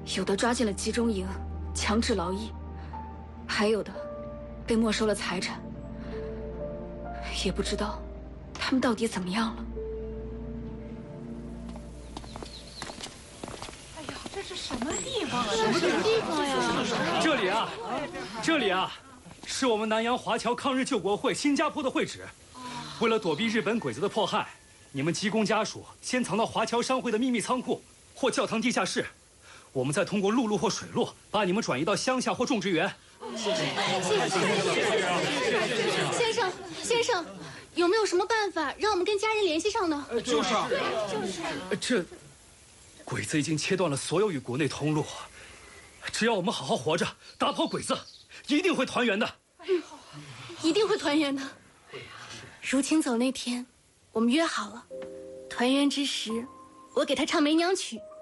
有的抓进了集中营，强制劳役，还有的被没收了财产，也不知道他们到底怎么样了。 哎呀，这是什么地方啊？ 什么地方呀？ 这里啊，是我们南洋华侨抗日救国会新加坡的会址。为了躲避日本鬼子的迫害，你们籍工家属先藏到华侨商会的秘密仓库或教堂地下室。我们再通过陆路或水路把你们转移到乡下或种植园。 先生，有没有什么办法让我们跟家人联系上呢？ 就是啊， 这鬼子已经切断了所有与国内通路，只要我们好好活着，打跑鬼子，一定会团圆的。 一定会团圆的。如清走那天，我们约好了，团圆之时，我给他唱梅娘曲。